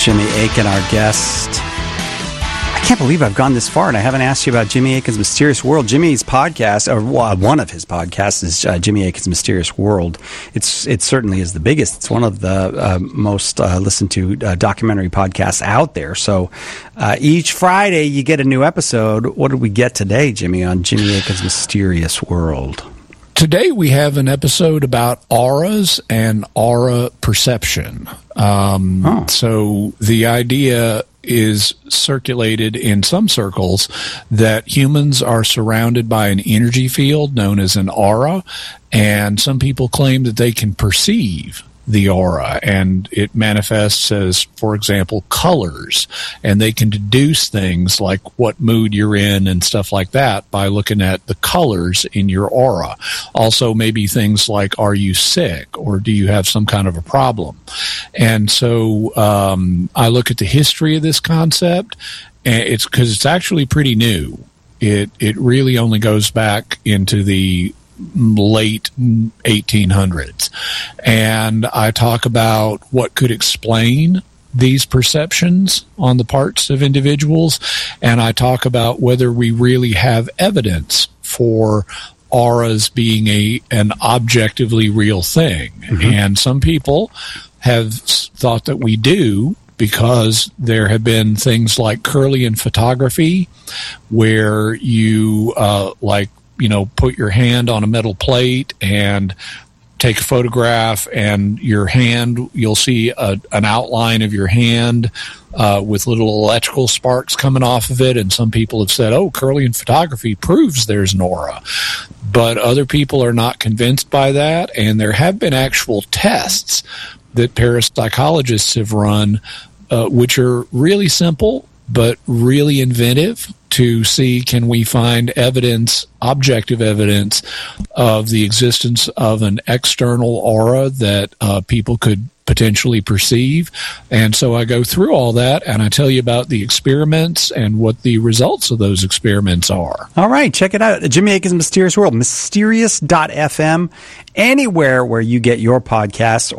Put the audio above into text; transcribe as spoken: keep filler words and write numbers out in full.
Jimmy Akin, our guest. I can't believe I've gone this far and I haven't asked you about Jimmy Akin's Mysterious World. Jimmy's podcast, or uh, one of his podcasts, is uh, Jimmy Akin's Mysterious World. It's It certainly is the biggest. It's one of the uh, most uh, listened to uh, documentary podcasts out there. So uh, each Friday you get a new episode. What did we get today, Jimmy, on Jimmy Akin's Mysterious World? Today we have an episode about auras and aura perception. Um, oh. So the idea is circulated in some circles that humans are surrounded by an energy field known as an aura, and some people claim that they can perceive the aura, and it manifests as, for example, colors, and they can deduce things like what mood you're in and stuff like that by looking at the colors in your aura. Also, maybe things like, are you sick, or do you have some kind of a problem? And so um, I look at the history of this concept, and it's because it's actually pretty new. It it really only goes back into the late eighteen hundreds. And I talk about what could explain these perceptions on the parts of individuals, and I talk about whether we really have evidence for auras being a an objectively real thing. Mm-hmm. And some people have thought that we do, because there have been things like Kirlian photography, where you uh, like you know, put your hand on a metal plate and take a photograph, and your hand, you'll see a, an outline of your hand uh, with little electrical sparks coming off of it. And some people have said, oh, Kirlian photography proves there's an aura. But other people are not convinced by that. And there have been actual tests that parapsychologists have run, uh, which are really simple but really inventive, to see, can we find evidence, objective evidence, of the existence of an external aura that uh, people could potentially perceive. And so I go through all that, and I tell you about the experiments and what the results of those experiments are. All right, check it out. Jimmy Akin's Mysterious World, mysterious dot f m, anywhere where you get your podcasts.